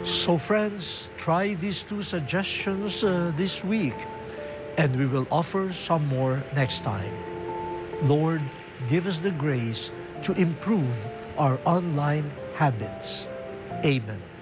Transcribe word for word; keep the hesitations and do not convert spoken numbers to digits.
So friends, try these two suggestions uh, this week, and we will offer some more next time. Lord, give us the grace to improve our online habits. Amen.